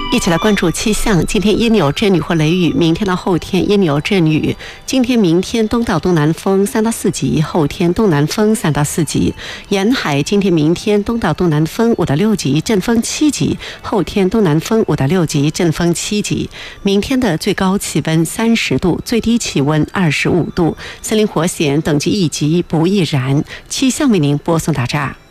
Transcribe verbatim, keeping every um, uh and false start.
一起来关注气象。今天阴有阵雨或雷雨，明天到后天阴有阵雨。今天、明天东到东南风三到四级，后天东南风三到四级。沿海今天、明天东到东南风五到六级，阵风七级；后天东南风五到六级，阵风七级。明天的最高气温三十度，最低气温二十五度。森林火险等级一级，不易燃。气象为您播送到这儿。